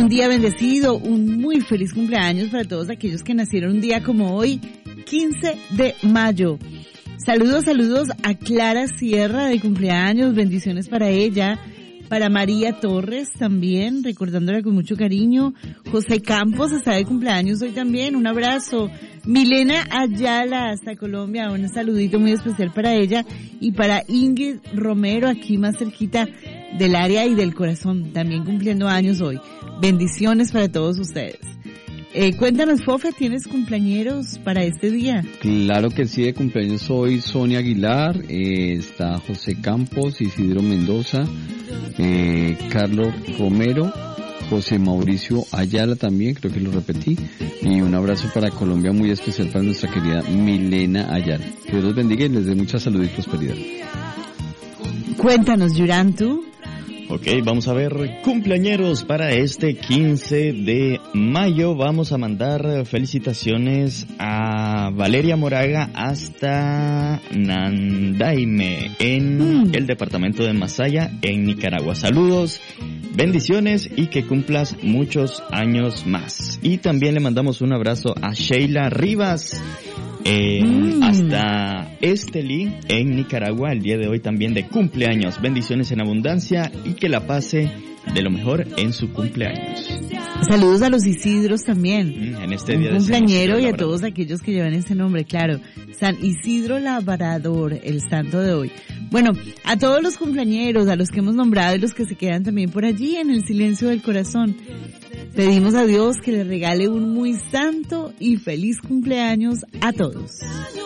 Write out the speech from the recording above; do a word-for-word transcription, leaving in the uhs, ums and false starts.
un día bendecido, un muy feliz cumpleaños para todos aquellos que nacieron un día como hoy, quince de mayo. Saludos, saludos a Clara Sierra de cumpleaños, bendiciones para ella, para María Torres también, recordándola con mucho cariño. José Campos está de cumpleaños hoy también, un abrazo. Milena Ayala hasta Colombia, un saludito muy especial para ella y para Ingrid Romero aquí más cerquita del área y del corazón, también cumpliendo años hoy. Bendiciones para todos ustedes. Eh, cuéntanos, Fofe, ¿tienes cumpleañeros para este día? Claro que sí, de cumpleaños hoy Sonia Aguilar, eh, está José Campos, Isidro Mendoza, eh, Carlos Romero, José Mauricio Ayala también, creo que lo repetí, y un abrazo para Colombia muy especial para nuestra querida Milena Ayala. Que Dios los bendiga y les dé mucha salud y prosperidad. Cuéntanos, Yurán, tú. Ok, vamos a ver cumpleañeros para este quince de mayo. Vamos a mandar felicitaciones a Valeria Moraga hasta Nandaime, en mm. el departamento de Masaya, en Nicaragua. Saludos, bendiciones y que cumplas muchos años más. Y también le mandamos un abrazo a Sheila Rivas, Eh, mm. hasta Estelí en Nicaragua, el día de hoy también de cumpleaños. Bendiciones en abundancia y que la pase de lo mejor en su cumpleaños. Saludos a los Isidros también. Mm, en este Un día de cumpleañero y a todos aquellos que llevan ese nombre, claro. San Isidro Labrador, el santo de hoy. Bueno, a todos los cumpleañeros, a los que hemos nombrado y los que se quedan también por allí en el silencio del corazón, pedimos a Dios que les regale un muy santo y feliz cumpleaños a todos.